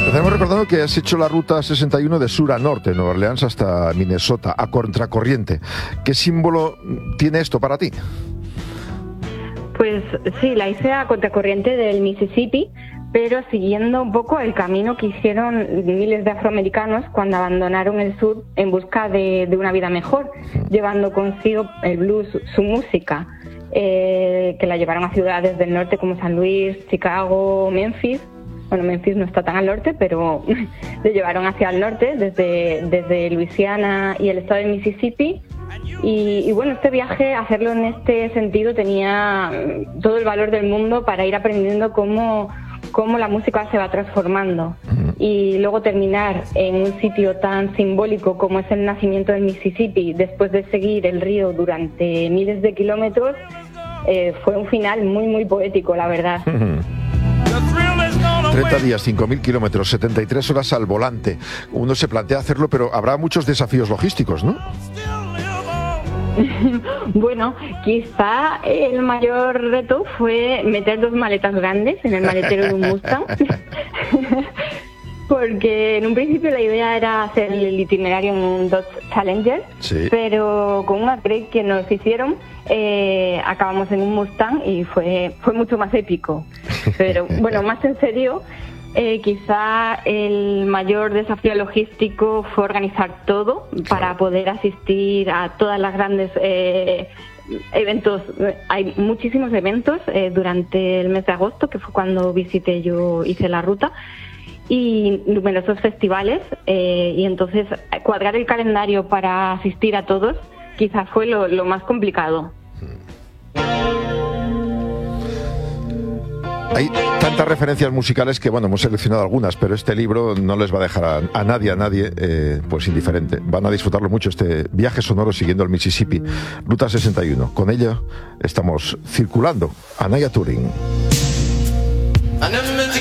Empezamos recordando que has hecho la ruta 61 de sur a norte, Nueva Orleans hasta Minnesota, a contracorriente. ¿Qué símbolo tiene esto para ti? Pues sí, la hice a contracorriente del Mississippi, pero siguiendo un poco el camino que hicieron miles de afroamericanos cuando abandonaron el sur en busca de una vida mejor, llevando consigo el blues, su música, que la llevaron a ciudades del norte como San Luis, Chicago, Memphis. Bueno, Memphis no está tan al norte, pero le llevaron hacia el norte, desde Luisiana y el estado de Mississippi. Y bueno, este viaje, hacerlo en este sentido, tenía todo el valor del mundo para ir aprendiendo cómo la música se va transformando. Y luego terminar en un sitio tan simbólico como es el nacimiento del Mississippi, después de seguir el río durante miles de kilómetros, fue un final muy, muy poético, la verdad. 30 días, 5.000 kilómetros, 73 horas al volante. Uno se plantea hacerlo, pero habrá muchos desafíos logísticos, ¿no? Bueno, quizá el mayor reto fue meter 2 maletas grandes en el maletero de un Mustang. Porque en un principio la idea era hacer el itinerario en un Dodge Challenger, sí, pero con un upgrade que nos hicieron, acabamos en un Mustang y fue mucho más épico. Pero bueno, más en serio, quizá el mayor desafío logístico fue organizar todo para poder asistir a todas las grandes eventos. Hay muchísimos eventos durante el mes de agosto, que fue cuando hice la ruta, y numerosos festivales, y entonces cuadrar el calendario para asistir a todos quizás fue lo más complicado. Hay tantas referencias musicales que, bueno, hemos seleccionado algunas, pero este libro no les va a dejar a nadie pues indiferente. Van a disfrutarlo mucho, este viaje sonoro siguiendo el Mississippi, Ruta 61. Con ella estamos circulando. Anaya Turing.